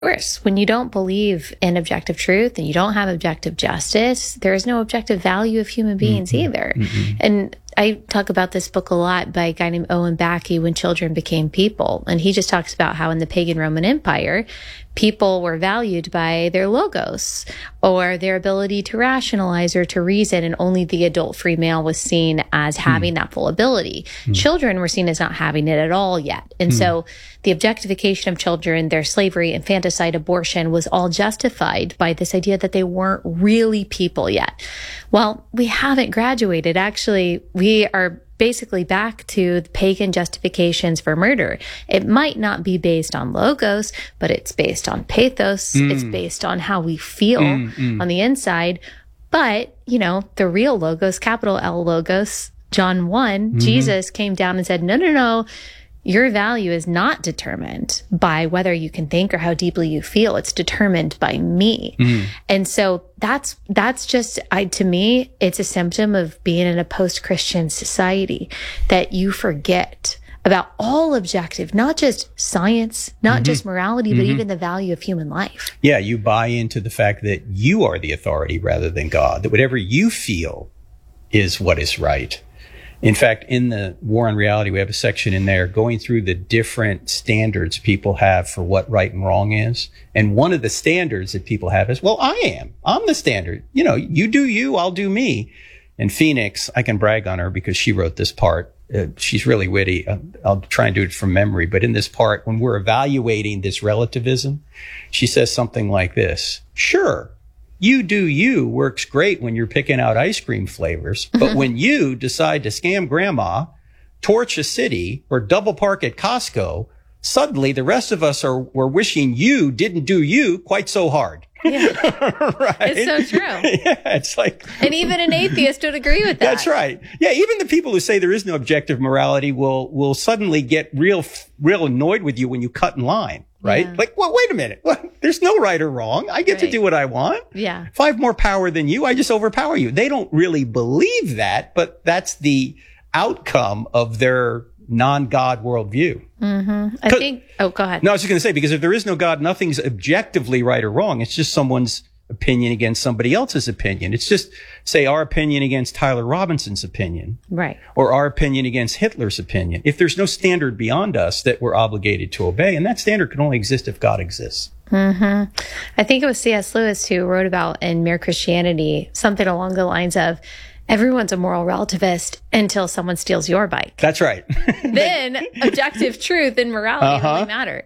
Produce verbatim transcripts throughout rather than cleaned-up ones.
course, when you don't believe in objective truth and you don't have objective justice, there is no objective value of human beings mm-hmm. either. Mm-hmm. And I talk about this book a lot by a guy named Owen Backey, When Children Became People. And he just talks about how in the pagan Roman Empire, people were valued by their logos or their ability to rationalize or to reason, and only the adult free male was seen as having mm. that full ability. Mm. Children were seen as not having it at all yet. And mm. so the objectification of children, their slavery, infanticide, abortion was all justified by this idea that they weren't really people yet. Well, we haven't graduated. Actually, we are basically back to the pagan justifications for murder. It might not be based on logos, but it's based on pathos. Mm. It's based on how we feel mm, mm. on the inside. But, you know, the real logos, capital L logos, John one, mm-hmm. Jesus came down and said, no, no, no. Your value is not determined by whether you can think or how deeply you feel. It's determined by me. Mm. And so that's, that's just, I, to me, it's a symptom of being in a post-Christian society that you forget about all objective, not just science, not mm-hmm. just morality, mm-hmm. but even the value of human life. Yeah, you buy into the fact that you are the authority rather than God, that whatever you feel is what is right. In fact, in the War on Reality, we have a section in there going through the different standards people have for what right and wrong is. And one of the standards that people have is, well, I am. I'm the standard. You know, you do you, I'll do me. And Phoenix, I can brag on her because she wrote this part. Uh, she's really witty. I'll, I'll try and do it from memory. But in this part, when we're evaluating this relativism, she says something like this. Sure. You do you works great when you're picking out ice cream flavors. But when you decide to scam grandma, torch a city, or double park at Costco, suddenly the rest of us are, we're wishing you didn't do you quite so hard. Yeah. Right. It's so true. Yeah, it's like. And even an atheist would agree with that. That's right. Yeah, even the people who say there is no objective morality will, will suddenly get real, real annoyed with you when you cut in line. Right? Yeah. Like, well, wait a minute. Well, there's no right or wrong. I get right. to do what I want. Yeah. If I have more power than you, I just overpower you. They don't really believe that, but that's the outcome of their non-God worldview. Mm-hmm. I think, oh, go ahead. No, I was just going to say, because if there is no God, nothing's objectively right or wrong. It's just someone's opinion against somebody else's opinion. It's just, say, our opinion against Tyler Robinson's opinion. Right. Or our opinion against Hitler's opinion. If there's no standard beyond us that we're obligated to obey, and that standard can only exist if God exists. Mm-hmm. I think it was C S Lewis who wrote about in Mere Christianity something along the lines of, everyone's a moral relativist until someone steals your bike. That's right. Then objective truth and morality uh-huh. really matter.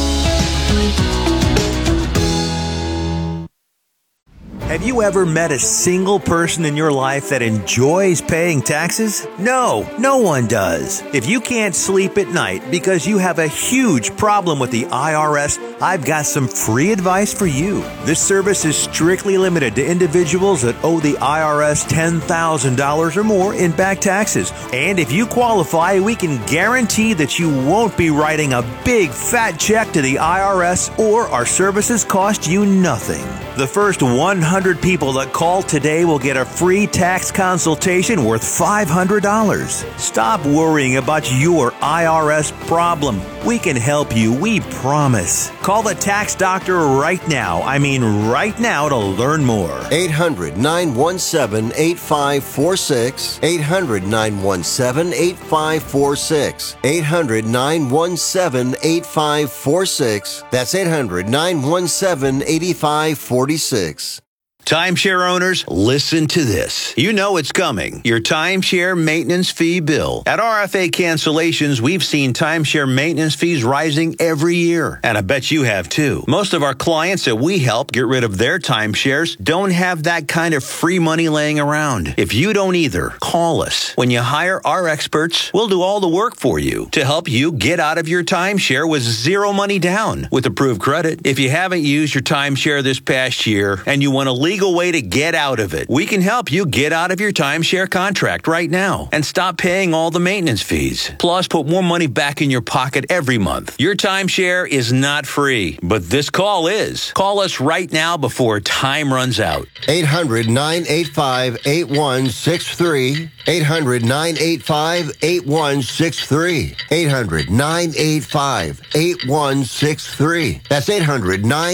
Have you ever met a single person in your life that enjoys paying taxes? No, no one does. If you can't sleep at night because you have a huge problem with the I R S, I've got some free advice for you. This service is strictly limited to individuals that owe the I R S ten thousand dollars or more in back taxes. And if you qualify, we can guarantee that you won't be writing a big fat check to the I R S, or our services cost you nothing. The first one hundred people that call today will get a free tax consultation worth five hundred dollars. Stop worrying about your I R S problem. We can help you, we promise. Call the tax doctor right now. I mean right now to learn more. eight hundred, nine one seven, eight five four six. eight hundred, nine one seven, eight five four six. eight hundred, nine one seven, eight five four six. That's eight hundred, nine one seven, eight five four six. Timeshare owners, listen to this. You know it's coming. Your timeshare maintenance fee bill. At R F A Cancellations, we've seen timeshare maintenance fees rising every year. And I bet you have too. Most of our clients that we help get rid of their timeshares don't have that kind of free money laying around. If you don't either, call us. When you hire our experts, we'll do all the work for you to help you get out of your timeshare with zero money down with approved credit. If you haven't used your timeshare this past year and you want to legally legal way to get out of it. We can help you get out of your timeshare contract right now and stop paying all the maintenance fees. Plus, put more money back in your pocket every month. Your timeshare is not free, but this call is. Call us right now before time runs out. eight hundred, nine eight five, eight one six three. eight hundred, nine eight five, eight one six three. eight hundred, nine eight five, eight one six three. That's eight hundred, nine